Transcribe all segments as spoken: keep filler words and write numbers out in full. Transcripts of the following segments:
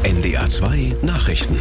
N D R zwei Nachrichten.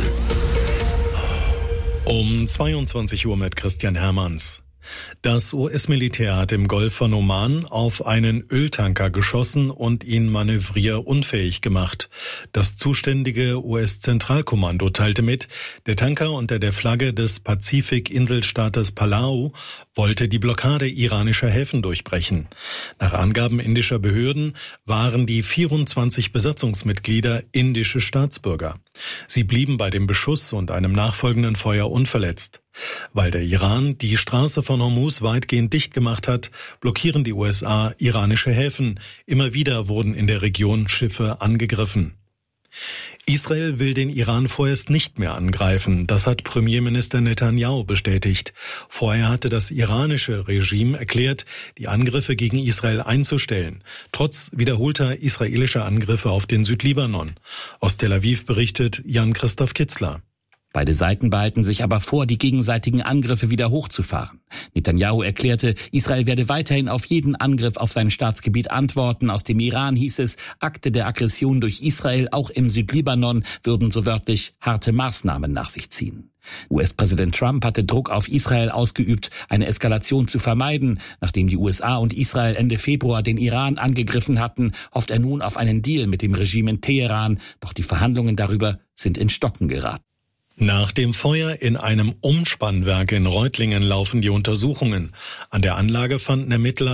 Um zweiundzwanzig Uhr mit Christian Hermanns. Das U S-Militär hat im Golf von Oman auf einen Öltanker geschossen und ihn manövrierunfähig gemacht. Das zuständige U S-Zentralkommando teilte mit, der Tanker unter der Flagge des Pazifik-Inselstaates Palau wollte die Blockade iranischer Häfen durchbrechen. Nach Angaben indischer Behörden waren die vierundzwanzig Besatzungsmitglieder indische Staatsbürger. Sie blieben bei dem Beschuss und einem nachfolgenden Feuer unverletzt. Weil der Iran die Straße von Hormuz weitgehend dicht gemacht hat, blockieren die U S A iranische Häfen. Immer wieder wurden in der Region Schiffe angegriffen. Israel will den Iran vorerst nicht mehr angreifen, das hat Premierminister Netanyahu bestätigt. Vorher hatte das iranische Regime erklärt, die Angriffe gegen Israel einzustellen, trotz wiederholter israelischer Angriffe auf den Südlibanon. Aus Tel Aviv berichtet Jan-Christoph Kitzler. Beide Seiten behalten sich aber vor, die gegenseitigen Angriffe wieder hochzufahren. Netanyahu erklärte, Israel werde weiterhin auf jeden Angriff auf sein Staatsgebiet antworten. Aus dem Iran hieß es, Akte der Aggression durch Israel, auch im Südlibanon, würden so wörtlich harte Maßnahmen nach sich ziehen. U S-Präsident Trump hatte Druck auf Israel ausgeübt, eine Eskalation zu vermeiden. Nachdem die U S A und Israel Ende Februar den Iran angegriffen hatten, hofft er nun auf einen Deal mit dem Regime in Teheran. Doch die Verhandlungen darüber sind ins Stocken geraten. Nach dem Feuer in einem Umspannwerk in Reutlingen laufen die Untersuchungen. An der Anlage fanden Ermittler